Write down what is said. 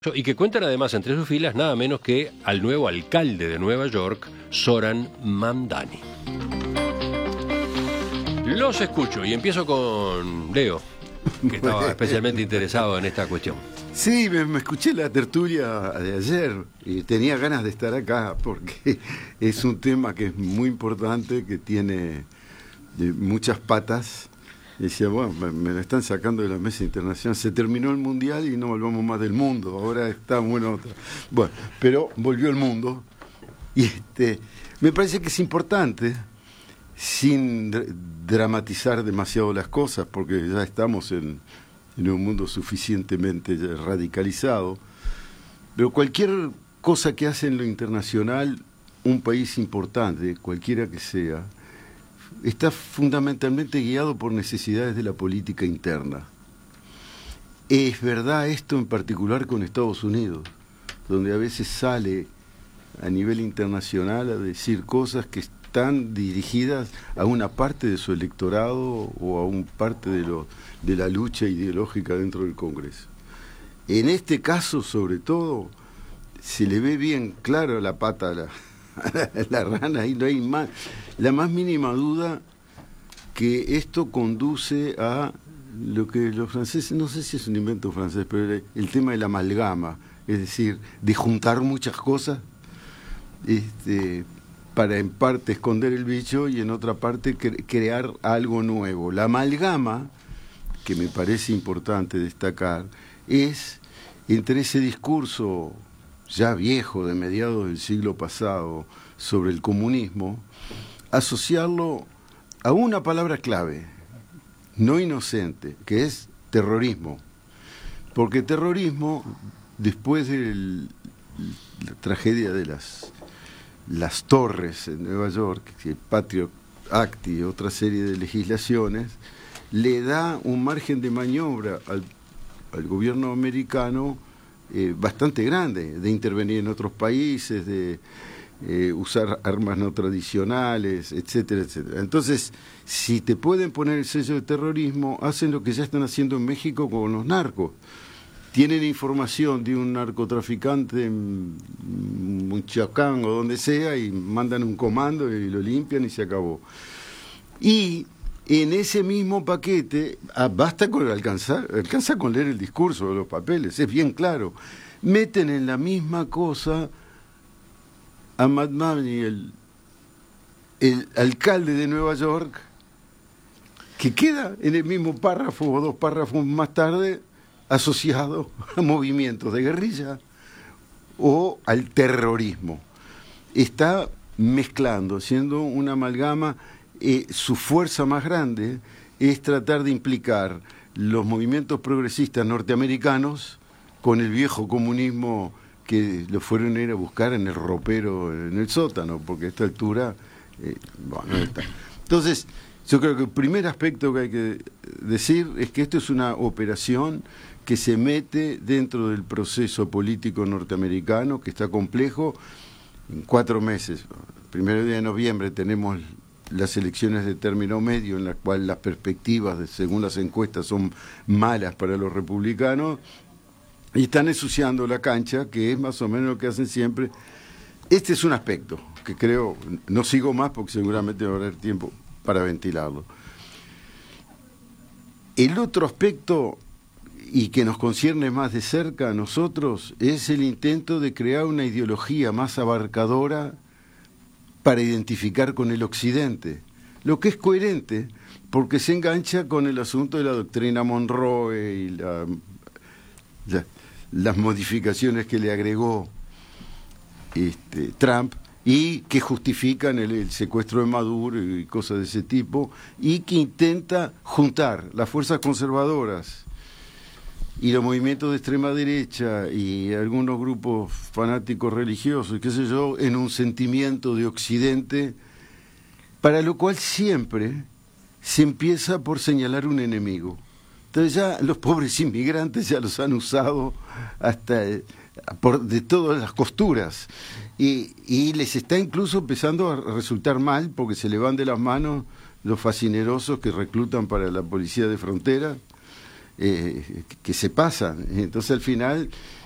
Y que cuentan además entre sus filas nada menos que al nuevo alcalde de Nueva York, Zoran Mamdani. Los escucho y empiezo con Leo, que estaba especialmente interesado en esta cuestión. Sí, me escuché la tertulia de ayer y tenía ganas de estar acá porque es un tema que es muy importante, que tiene muchas patas. Y decía, bueno, me lo están sacando de la mesa internacional. Se terminó el mundial y no volvamos más del mundo. Ahora está bueno otra. Bueno, pero volvió el mundo. Y me parece que es importante, sin dramatizar demasiado las cosas, porque ya estamos en un mundo suficientemente radicalizado. Pero cualquier cosa que hace en lo internacional un país importante, cualquiera que sea, está fundamentalmente guiado por necesidades de la política interna. Es verdad esto en particular con Estados Unidos, donde a veces sale a nivel internacional a decir cosas que están dirigidas a una parte de su electorado o a una parte de la lucha ideológica dentro del Congreso. En este caso, sobre todo, se le ve bien claro la pata a la rana, y no hay la más mínima duda que esto conduce a lo que los franceses, no sé si es un invento francés, pero el tema de la amalgama, es decir, de juntar muchas cosas para en parte esconder el bicho y en otra parte crear algo nuevo. La amalgama, que me parece importante destacar, es entre ese discurso ya viejo de mediados del siglo pasado sobre el comunismo, asociarlo a una palabra clave, no inocente, que es terrorismo. Porque terrorismo, después de la tragedia de las torres en Nueva York, el Patriot Act y otra serie de legislaciones, le da un margen de maniobra al gobierno americano bastante grande, de intervenir en otros países, de usar armas no tradicionales, etcétera, etcétera. Entonces, si te pueden poner el sello de terrorismo, hacen lo que ya están haciendo en México con los narcos. Tienen información de un narcotraficante en Michoacán o donde sea y mandan un comando y lo limpian y se acabó. Y en ese mismo paquete, basta con alcanza con leer el discurso de los papeles, es bien claro. Meten en la misma cosa a Mamdani, el alcalde de Nueva York, que queda en el mismo párrafo o dos párrafos más tarde asociado a movimientos de guerrilla o al terrorismo. Está mezclando, haciendo una amalgama. Su fuerza más grande es tratar de implicar los movimientos progresistas norteamericanos con el viejo comunismo que lo fueron a ir a buscar en el ropero, en el sótano, porque a esta altura, no está. Entonces, yo creo que el primer aspecto que hay que decir es que esto es una operación que se mete dentro del proceso político norteamericano, que está complejo. En 4 meses, el 1 de noviembre, tenemos las elecciones de término medio, en las cuales las perspectivas, según las encuestas, son malas para los republicanos, y están ensuciando la cancha, que es más o menos lo que hacen siempre. Este es un aspecto que creo, no sigo más porque seguramente va a haber tiempo para ventilarlo. El otro aspecto, y que nos concierne más de cerca a nosotros, es el intento de crear una ideología más abarcadora para identificar con el Occidente, lo que es coherente, porque se engancha con el asunto de la doctrina Monroe y las modificaciones que le agregó Trump, y que justifican el secuestro de Maduro y cosas de ese tipo, y que intenta juntar las fuerzas conservadoras y los movimientos de extrema derecha y algunos grupos fanáticos religiosos, qué sé yo, en un sentimiento de Occidente, para lo cual siempre se empieza por señalar un enemigo. Entonces ya los pobres inmigrantes ya los han usado hasta de todas las costuras, y les está incluso empezando a resultar mal porque se le van de las manos los fascinerosos que reclutan para la policía de frontera, que se pasan. Entonces al final